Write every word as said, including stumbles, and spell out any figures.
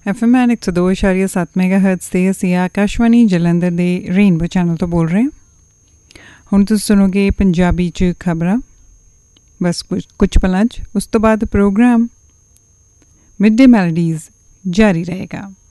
F M N ਇੱਕ ਸੌ ਦੋ ਇਸ਼ਾਰੀਆ ਸੱਤ ਮੈਗਾ ਹਰਟਜ਼ 'ਤੇ ਅਸੀਂ ਆਕਾਸ਼ਵਾਣੀ ਜਲੰਧਰ ਦੇ ਰੇਨਬੋ ਚੈਨਲ ਤੋਂ ਬੋਲ ਰਹੇ ਹਾਂ। ਹੁਣ ਤੁਸੀਂ ਸੁਣੋਗੇ ਪੰਜਾਬੀ 'ਚ ਖਬਰਾਂ ਬਸ ਕੁਝ ਕੁਝ ਪਲਾਂ 'ਚ। ਉਸ ਤੋਂ ਬਾਅਦ ਪ੍ਰੋਗਰਾਮ ਮਿਡ ਡੇ ਮੈਲੋਡੀਜ਼ ਜਾਰੀ ਰਹੇਗਾ।